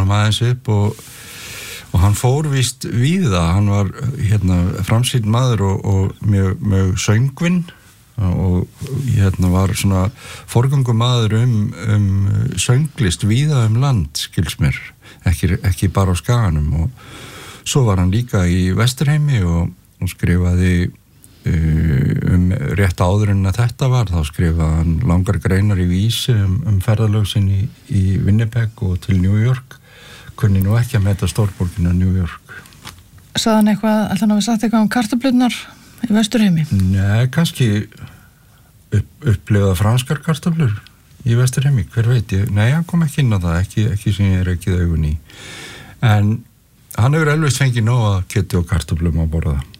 honum aðeins upp og hann fór víst víða, hann var framsýnn maður og mjög söngvinn og var svona forgöngumaður sönglist víða land, skils mér, ekki bara á Skaganum og svo var hann líka í Vesturheimi og skrifaði rétt áður en að þetta var, þá skrifaði hann langar greinar í Vísi ferðalög sín í Winnipeg og til New York, kunni nú ekki að meta stórborgina New York. Sagði hann eitthvað, ætli hann hafi sagt eitthvað kartöflurnar í Vesturheimi? Nei, kannski upplifaði franskar kartöflur í Vesturheimi, hver veit ég. Nei, hann kom ekki inn á það, ekki sem ég rekið augun í. En hann hefur elvist fengið nóg að kjöti og kartöflum að borða.